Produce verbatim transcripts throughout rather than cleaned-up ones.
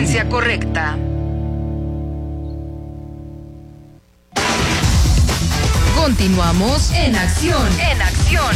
frecuencia correcta. Continuamos en acción, en acción.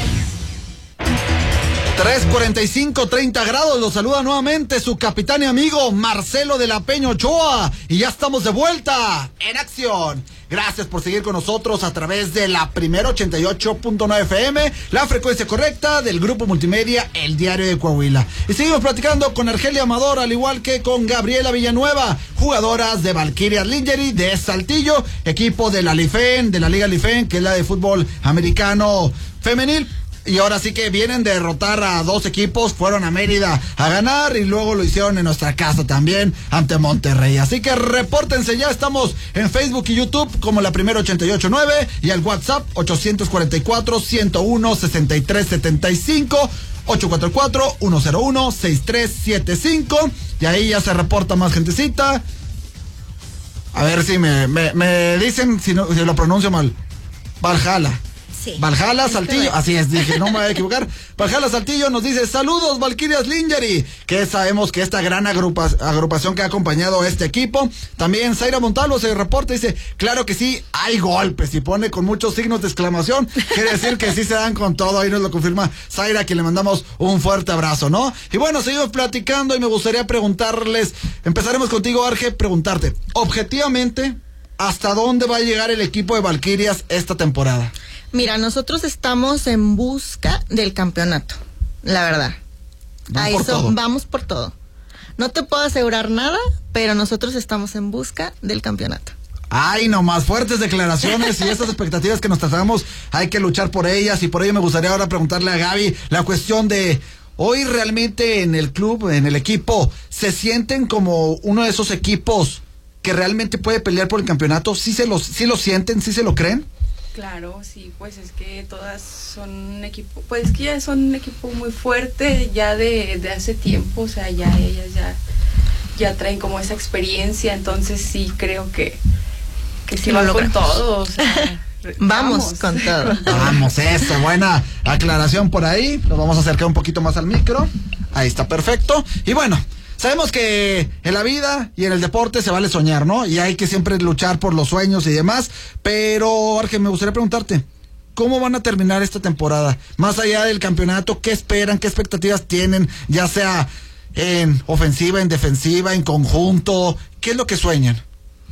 tres cuarenta y cinco, treinta grados, los saluda nuevamente su capitán y amigo Marcelo de la Peña Ochoa, y ya estamos de vuelta en acción. Gracias por seguir con nosotros a través de la primera ochenta y ocho punto nueve F M, la frecuencia correcta del grupo multimedia El Diario de Coahuila. Y seguimos platicando con Argelia Amador, al igual que con Gabriela Villanueva, jugadoras de Valkyrias Lingerie de Saltillo, equipo de la Lifen, de la Liga Lifen, que es la de fútbol americano femenil. Y ahora sí que vienen de derrotar a dos equipos, fueron a Mérida a ganar y luego lo hicieron en nuestra casa también ante Monterrey. Así que repórtense, ya estamos en Facebook y YouTube como la primera ochenta y ocho punto nueve y al WhatsApp ochocientos cuarenta y cuatro, ciento uno, sesenta y tres setenta y cinco, ocho cuatro cuatro, uno cero uno, seis tres siete cinco, y ahí ya se reporta más gentecita. A ver si me, me, me dicen si, no, si lo pronuncio mal. Valhalla. Sí. Valhalla Saltillo, así es, dije, no me voy a equivocar. Valhalla Saltillo nos dice: saludos, Valkyrias Lingerie, que sabemos que esta gran agrupa, agrupación que ha acompañado a este equipo. También Zaira Montalvo se reporta y dice: claro que sí, hay golpes, y pone con muchos signos de exclamación, quiere decir que sí se dan con todo. Ahí nos lo confirma Zaira, que le mandamos un fuerte abrazo, ¿no? Y bueno, seguimos platicando y me gustaría preguntarles, empezaremos contigo, Arge, preguntarte, objetivamente, ¿hasta dónde va a llegar el equipo de Valkyrias esta temporada? Mira, nosotros estamos en busca del campeonato, la verdad. Van A por eso todo. vamos por todo. No te puedo asegurar nada, pero nosotros estamos en busca del campeonato. Ay, nomás, fuertes declaraciones y estas expectativas que nos trazamos, hay que luchar por ellas, y por ello me gustaría ahora preguntarle a Gaby la cuestión de: hoy realmente en el club, en el equipo, ¿se sienten como uno de esos equipos que realmente puede pelear por el campeonato? ¿Sí se lo, sí lo sienten, sí se lo creen? Claro, sí, pues es que todas son un equipo, pues que ya son un equipo muy fuerte ya de, de hace tiempo, o sea, ya ellas ya, ya traen como esa experiencia, entonces sí creo que, que sí Lo van con logramos. todo, o sea, Vamos con todo. Vamos, eso, buena aclaración por ahí. Nos vamos a acercar un poquito más al micro. Ahí está, perfecto. Y bueno, sabemos que en la vida y en el deporte se vale soñar, ¿no? Y hay que siempre luchar por los sueños y demás. Pero, Arge, me gustaría preguntarte, ¿cómo van a terminar esta temporada? Más allá del campeonato, ¿qué esperan? ¿Qué expectativas tienen? Ya sea en ofensiva, en defensiva, en conjunto. ¿Qué es lo que sueñan?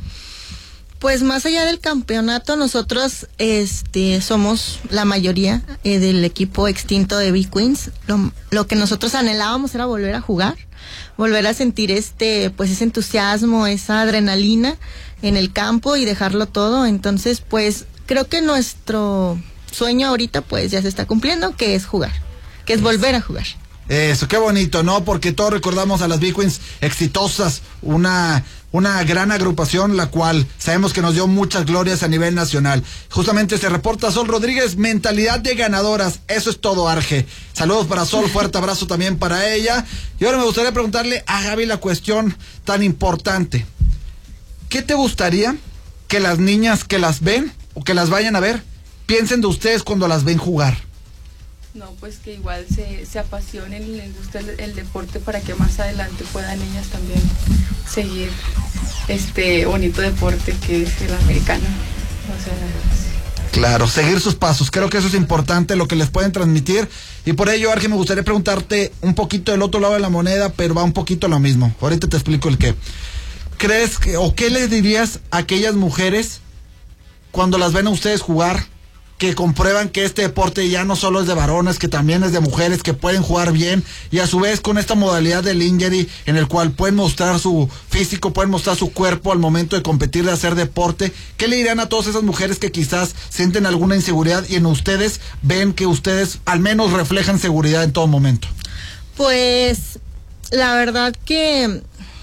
Pues más allá del campeonato, nosotros este somos la mayoría eh, del equipo extinto de B-Queens. Lo, lo que nosotros anhelábamos era volver a jugar, volver a sentir este, pues ese entusiasmo, esa adrenalina en el campo y dejarlo todo. Entonces, pues creo que nuestro sueño ahorita pues ya se está cumpliendo, que es jugar, que es volver a jugar. Eso, qué bonito, ¿no? Porque todos recordamos a las B-Queens exitosas, una, una gran agrupación, la cual sabemos que nos dio muchas glorias a nivel nacional. Justamente se reporta Sol Rodríguez, mentalidad de ganadoras. Eso es todo, Arge. Saludos para Sol, fuerte abrazo también para ella. Y ahora me gustaría preguntarle a Gaby la cuestión tan importante. ¿Qué te gustaría que las niñas que las ven o que las vayan a ver piensen de ustedes cuando las ven jugar? No, pues que igual se, se apasionen y les guste el, el deporte para que más adelante puedan ellas también seguir este bonito deporte que es el americano. O sea, Claro, seguir sus pasos, creo que eso es importante, lo que les pueden transmitir, y por ello, Arge, me gustaría preguntarte un poquito del otro lado de la moneda, pero va un poquito a lo mismo. Ahorita te explico el qué. ¿Crees que, o qué les dirías a aquellas mujeres cuando las ven a ustedes jugar, que comprueban que este deporte ya no solo es de varones, que también es de mujeres, que pueden jugar bien, y a su vez con esta modalidad de lingerie en el cual pueden mostrar su físico, pueden mostrar su cuerpo al momento de competir, de hacer deporte? ¿Qué le dirían a todas esas mujeres que quizás sienten alguna inseguridad y en ustedes ven que ustedes al menos reflejan seguridad en todo momento? Pues la verdad que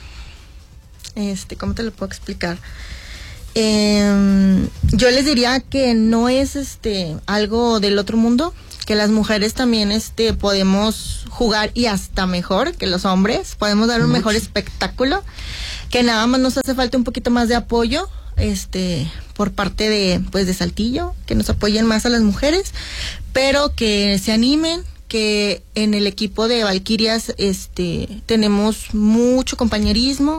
este, ¿cómo te lo puedo explicar? Eh, yo les diría que no es este algo del otro mundo, que las mujeres también este podemos jugar y hasta mejor que los hombres, podemos dar un Mucho. mejor espectáculo, que nada más nos hace falta un poquito más de apoyo este por parte de pues de Saltillo, que nos apoyen más a las mujeres, pero que se animen, que en el equipo de Valquirias este tenemos mucho compañerismo,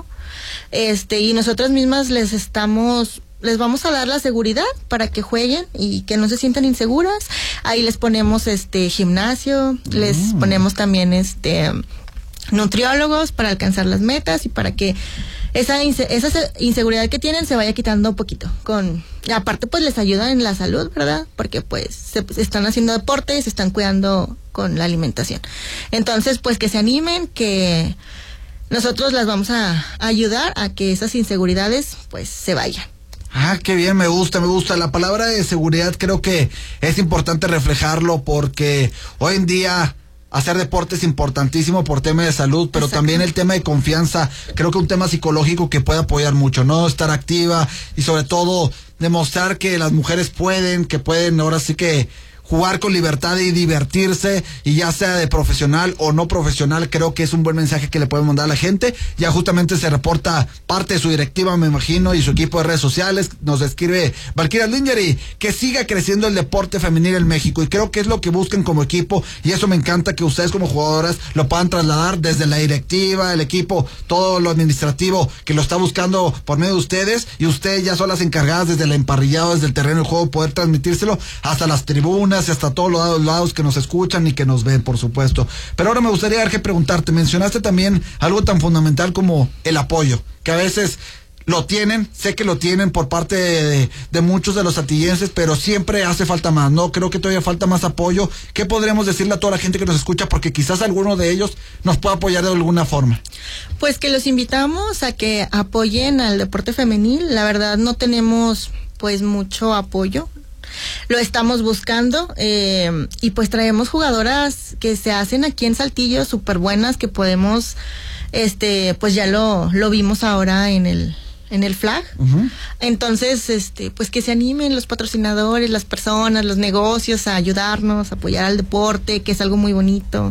este y nosotras mismas les estamos les vamos a dar la seguridad para que jueguen y que no se sientan inseguras. Ahí les ponemos este gimnasio, mm. les ponemos también este nutriólogos para alcanzar las metas y para que esa inse- esa inseguridad que tienen se vaya quitando un poquito. Con y aparte pues les ayuda en la salud, ¿verdad? Porque pues se, se están haciendo deporte y se están cuidando con la alimentación. Entonces pues que se animen, que nosotros las vamos a, a ayudar a que esas inseguridades pues se vayan. Ah, qué bien, me gusta, me gusta. La palabra de seguridad creo que es importante reflejarlo porque hoy en día hacer deporte es importantísimo por tema de salud, pero Exacto. también el tema de confianza, creo que un tema psicológico que puede apoyar mucho, ¿no? Estar activa y sobre todo demostrar que las mujeres pueden, que pueden ahora sí que jugar con libertad y divertirse, y ya sea de profesional o no profesional, creo que es un buen mensaje que le podemos mandar a la gente. Ya justamente se reporta parte de su directiva, me imagino, y su equipo de redes sociales. Nos escribe Valquirias Lingerie que siga creciendo el deporte femenil en México, y creo que es lo que buscan como equipo, y eso me encanta que ustedes como jugadoras lo puedan trasladar desde la directiva, el equipo, todo lo administrativo que lo está buscando por medio de ustedes, y ustedes ya son las encargadas desde el emparrillado, desde el terreno del juego, poder transmitírselo hasta las tribunas y hasta todos los lados que nos escuchan y que nos ven, por supuesto. Pero ahora me gustaría, Arge, preguntarte, mencionaste también algo tan fundamental como el apoyo, que a veces lo tienen, sé que lo tienen por parte de, de muchos de los saltillenses, pero siempre hace falta más, ¿no? Creo que todavía falta más apoyo. ¿Qué podríamos decirle a toda la gente que nos escucha? Porque quizás alguno de ellos nos pueda apoyar de alguna forma. Pues que los invitamos a que apoyen al deporte femenil. La verdad no tenemos pues mucho apoyo. Lo estamos buscando eh, y pues traemos jugadoras que se hacen aquí en Saltillo súper buenas, que podemos, este, pues ya lo, lo vimos ahora en el en el flag. Uh-huh. Entonces, este, pues que se animen los patrocinadores, las personas, los negocios a ayudarnos, a apoyar al deporte, que es algo muy bonito.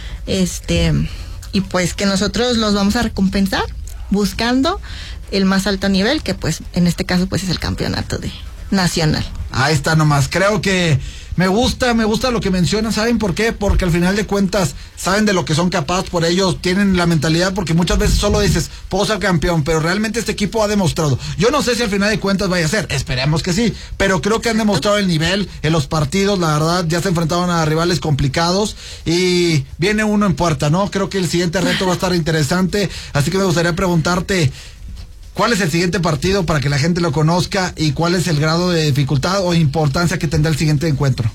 Este, y pues que nosotros los vamos a recompensar buscando el más alto nivel, que pues en este caso pues es el campeonato de nacional. Ahí está nomás. Creo que me gusta, me gusta lo que mencionan. ¿Saben por qué? Porque al final de cuentas saben de lo que son capaces, por ellos tienen la mentalidad, porque muchas veces solo dices, puedo ser campeón, pero realmente este equipo ha demostrado. Yo no sé si al final de cuentas vaya a ser, esperemos que sí, pero creo que han demostrado el nivel en los partidos, la verdad, ya se enfrentaron a rivales complicados y viene uno en puerta, ¿no? Creo que el siguiente reto va a estar interesante, así que me gustaría preguntarte, ¿cuál es el siguiente partido para que la gente lo conozca y cuál es el grado de dificultad o importancia que tendrá el siguiente encuentro?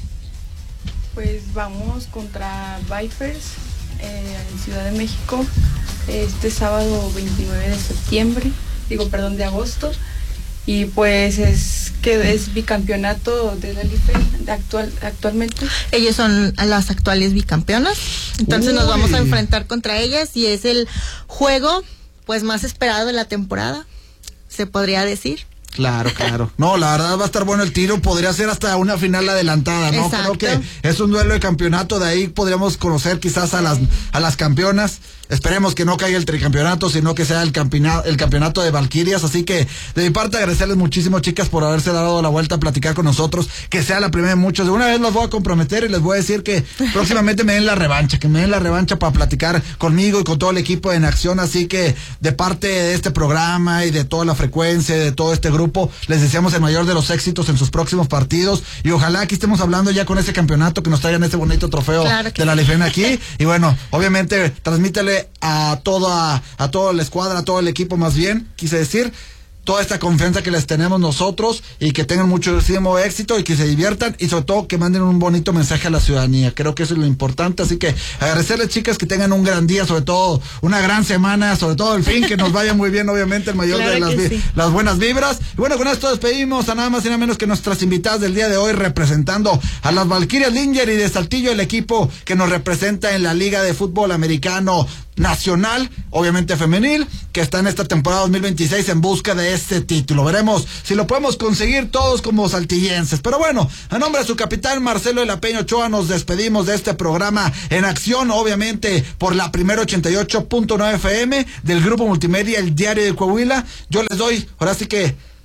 Pues vamos contra Vipers eh, en Ciudad de México este sábado veintinueve de septiembre, digo perdón, de agosto, y pues es que es bicampeonato de la L I F E actual, actualmente. Ellos son las actuales bicampeonas, entonces Uy. nos vamos a enfrentar contra ellas y es el juego pues más esperado de la temporada, se podría decir. Claro, claro. No, la verdad va a estar bueno el tiro, podría ser hasta una final adelantada, ¿no? Exacto. Creo que es un duelo de campeonato, de ahí podríamos conocer quizás a las a las campeonas. Esperemos que no caiga el tricampeonato, sino que sea el campeonato, el campeonato de Valquirias. Así que, de mi parte, agradecerles muchísimo, chicas, por haberse dado la vuelta a platicar con nosotros. Que sea la primera de muchos. De una vez los voy a comprometer y les voy a decir que próximamente me den la revancha, que me den la revancha para platicar conmigo y con todo el equipo en acción. Así que, de parte de este programa y de toda la frecuencia, de todo este grupo, les deseamos el mayor de los éxitos en sus próximos partidos. Y ojalá aquí estemos hablando ya con ese campeonato, que nos traigan ese bonito trofeo claro de la L I F E aquí. Y bueno, obviamente, transmítele a toda a toda la escuadra, a todo el equipo, más bien quise decir, toda esta confianza que les tenemos nosotros, y que tengan muchísimo éxito y que se diviertan, y sobre todo que manden un bonito mensaje a la ciudadanía. Creo que eso es lo importante, así que agradecerles, chicas, que tengan un gran día, sobre todo una gran semana, sobre todo el fin, que nos vaya muy bien, obviamente, el mayor claro de las, sí. las buenas vibras. Y bueno, con esto despedimos a nada más y nada menos que nuestras invitadas del día de hoy, representando a las Valquirias Lingerie de Saltillo, el equipo que nos representa en la Liga de Fútbol Americano Nacional, obviamente femenil, que está en esta temporada dos mil veintiséis en busca de este título. Veremos si lo podemos conseguir todos como saltillenses. Pero bueno, a nombre de su capitán Marcelo de la Peña Ochoa, nos despedimos de este programa en acción, obviamente por la primera ochenta y ocho punto nueve F M del Grupo Multimedia, el Diario de Coahuila. Yo les doy, ahora sí que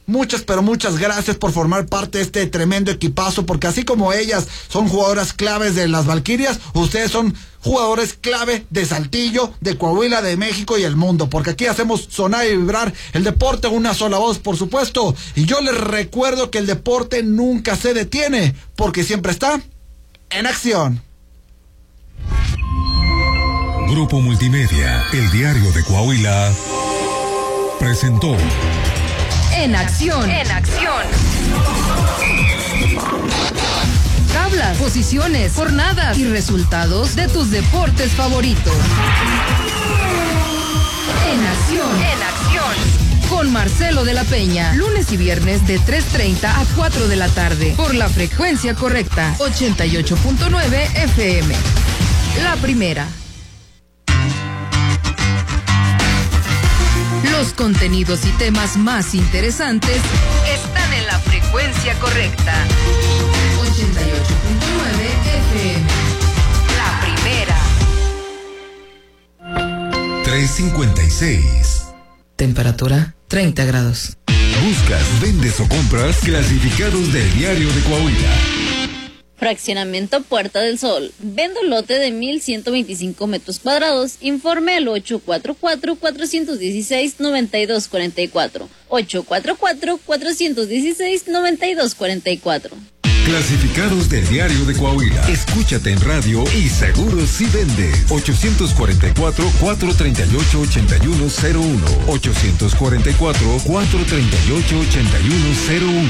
muchas, pero muchas gracias por formar parte de este tremendo equipazo, porque así como ellas son jugadoras claves de las Valquirias, ustedes son jugadores clave de Saltillo, de Coahuila, de México y el mundo, porque aquí hacemos sonar y vibrar el deporte en una sola voz, por supuesto, y yo les recuerdo que el deporte nunca se detiene, porque siempre está en acción. Grupo Multimedia, el diario de Coahuila, presentó En acción. En acción. Tablas, posiciones, jornadas y resultados de tus deportes favoritos. En acción. En acción. Con Marcelo de la Peña. Lunes y viernes de tres treinta a cuatro de la tarde. Por la frecuencia correcta. ochenta y ocho punto nueve F M. La primera. Los contenidos y temas más interesantes están en la frecuencia correcta. ochenta y ocho punto nueve F M. La primera. tres cincuenta y seis. Temperatura treinta grados. Buscas, vendes o compras clasificados del diario de Coahuila. Fraccionamiento Puerta del Sol. Vendo lote de mil ciento veinticinco metros cuadrados. Informe al ocho cuatro cuatro, cuatro uno seis, nueve dos cuatro cuatro. ocho cuatro cuatro, cuatro uno seis, nueve dos cuatro cuatro. Clasificados del diario de Coahuila. Escúchate en radio y seguro si vendes. ochocientos cuarenta y cuatro, cuatrocientos treinta y ocho, ochenta y uno cero uno. ochocientos cuarenta y cuatro, cuatrocientos treinta y ocho, ochenta y uno cero uno.